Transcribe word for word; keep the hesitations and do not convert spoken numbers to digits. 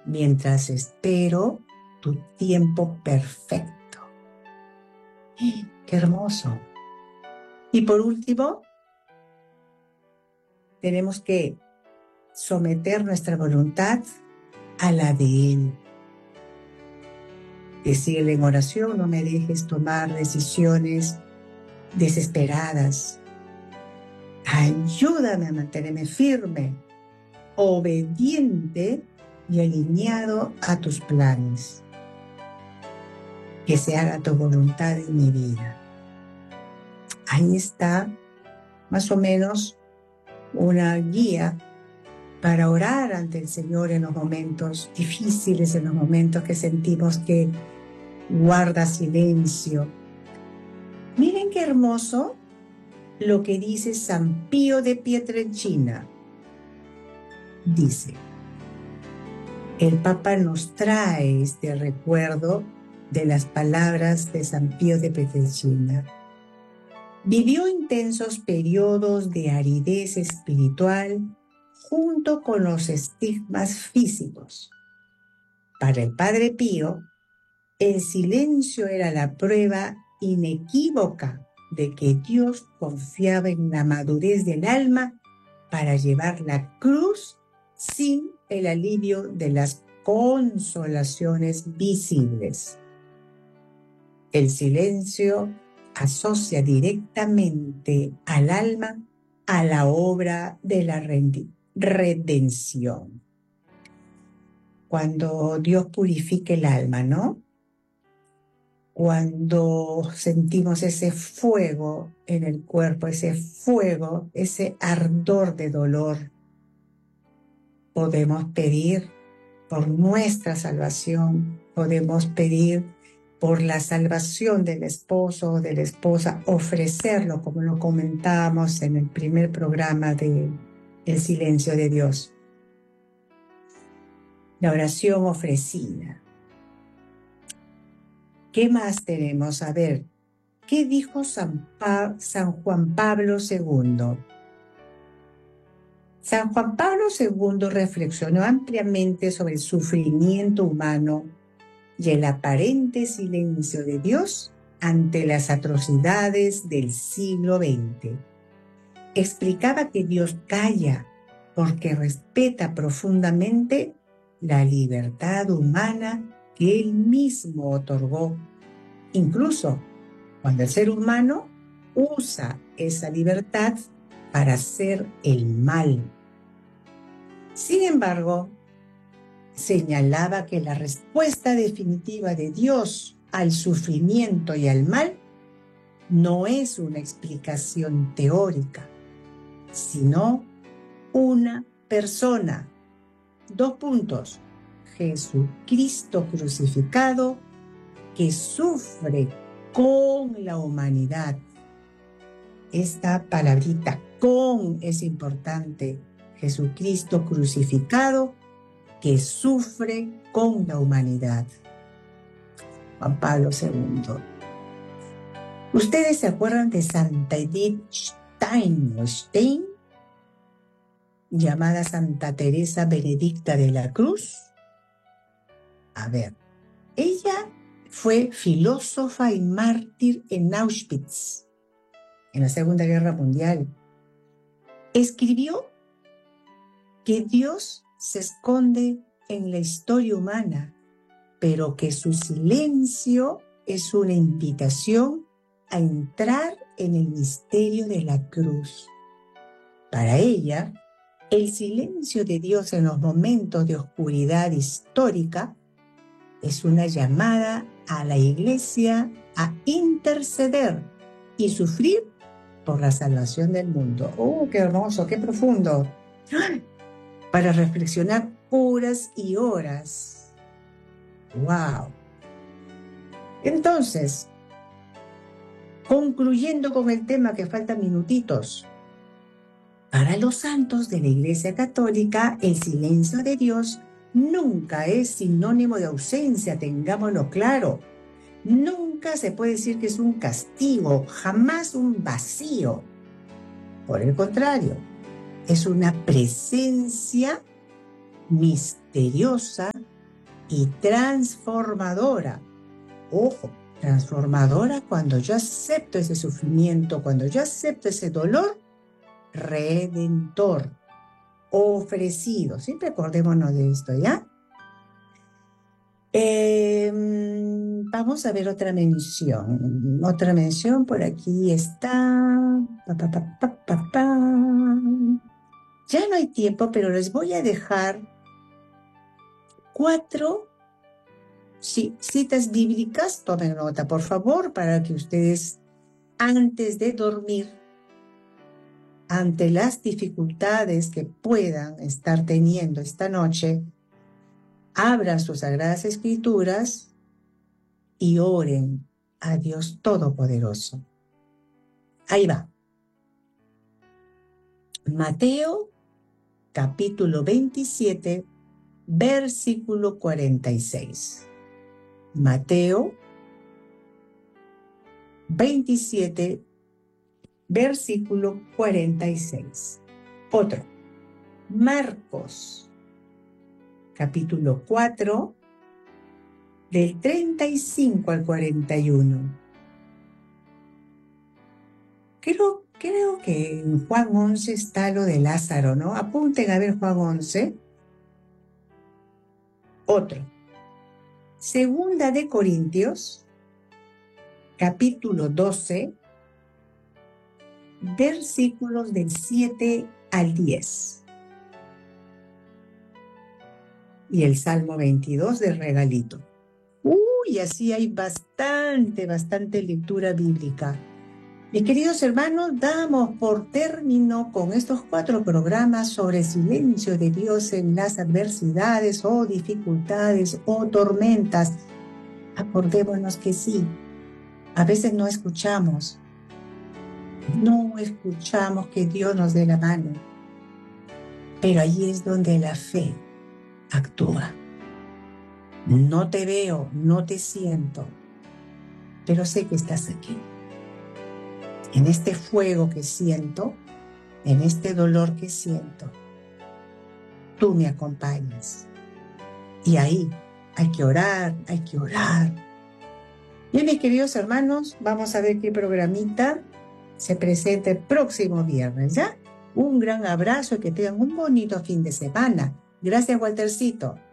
mientras espero tu tiempo perfecto. ¡Qué hermoso! Y por último, tenemos que someter nuestra voluntad a la de Él. Decirle en oración: no me dejes tomar decisiones desesperadas. Ayúdame a mantenerme firme, obediente y alineado a tus planes. Que se haga tu voluntad en mi vida. Ahí está más o menos una guía para orar ante el Señor en los momentos difíciles, en los momentos que sentimos que guarda silencio. Miren qué hermoso lo que dice San Pío de Pietrelcina. Dice: el Papa nos trae este recuerdo de las palabras de San Pío de Pietrelcina. Vivió intensos periodos de aridez espiritual junto con los estigmas físicos. Para el Padre Pío, el silencio era la prueba inequívoca de que Dios confiaba en la madurez del alma para llevar la cruz sin el alivio de las consolaciones visibles. El silencio asocia directamente al alma a la obra de la redención. Cuando Dios purifica el alma, ¿no? Cuando sentimos ese fuego en el cuerpo, ese fuego, ese ardor de dolor, podemos pedir por nuestra salvación, podemos pedir por la salvación del esposo o de la esposa, ofrecerlo, como lo comentábamos en el primer programa de El Silencio de Dios. La oración ofrecida. ¿Qué más tenemos? A ver, ¿qué dijo San, pa- San Juan Pablo segundo? San Juan Pablo segundo reflexionó ampliamente sobre el sufrimiento humano y el aparente silencio de Dios ante las atrocidades del siglo veinte. Explicaba que Dios calla porque respeta profundamente la libertad humana que Él mismo otorgó, incluso cuando el ser humano usa esa libertad para hacer el mal. Sin embargo, señalaba que la respuesta definitiva de Dios al sufrimiento y al mal no es una explicación teórica, sino una persona. Dos puntos. Jesucristo crucificado, que sufre con la humanidad. Esta palabrita con es importante. Jesucristo crucificado, que sufre con la humanidad. Juan Pablo segundo. ¿Ustedes se acuerdan de Santa Edith Stein, Stein, llamada Santa Teresa Benedicta de la Cruz? A ver, ella fue filósofa y mártir en Auschwitz, en la Segunda Guerra Mundial. Escribió que Dios se esconde en la historia humana, pero que su silencio es una invitación a entrar en el misterio de la cruz. Para ella, el silencio de Dios en los momentos de oscuridad histórica es una llamada a la Iglesia a interceder y sufrir por la salvación del mundo. ¡Oh, qué hermoso, qué profundo! Para reflexionar horas y horas. ¡Wow! Entonces, concluyendo con el tema, que faltan minutitos. Para los santos de la Iglesia Católica, el silencio de Dios nunca es sinónimo de ausencia, tengámoslo claro. Nunca se puede decir que es un castigo, jamás un vacío. Por el contrario, es una presencia misteriosa y transformadora. Ojo, transformadora cuando yo acepto ese sufrimiento, cuando yo acepto ese dolor, redentor, ofrecido. Siempre acordémonos de esto, ¿ya? Eh, vamos a ver otra mención. Otra mención por aquí está. Pa, pa, pa, pa, pa, pa. Ya no hay tiempo, pero les voy a dejar cuatro sí, citas bíblicas. Tomen nota, por favor, para que ustedes, antes de dormir, ante las dificultades que puedan estar teniendo esta noche, abran sus Sagradas Escrituras y oren a Dios Todopoderoso. Ahí va. Mateo, capítulo veintisiete, versículo cuarenta y seis. Mateo veintisiete, versículo cuarenta y seis. Otro. Marcos, capítulo cuatro, del treinta y cinco al cuarenta y uno. Creo, creo que en Juan once está lo de Lázaro, ¿no? Apunten a ver Juan once. Otro. Segunda de Corintios, capítulo doce, versículos del siete al diez. Y el Salmo veintidós del regalito. Uy, así hay bastante, bastante lectura bíblica. Mis queridos hermanos, damos por término con estos cuatro programas sobre el silencio de Dios en las adversidades o dificultades o tormentas. Acordémonos que sí, a veces no escuchamos, no escuchamos que Dios nos dé la mano, pero allí es donde la fe actúa. No te veo, no te siento, pero sé que estás aquí. En este fuego que siento, en este dolor que siento, tú me acompañas. Y ahí hay que orar, hay que orar. Bien, mis queridos hermanos, vamos a ver qué programita se presenta el próximo viernes, ¿ya? Un gran abrazo y que tengan un bonito fin de semana. Gracias, Waltercito.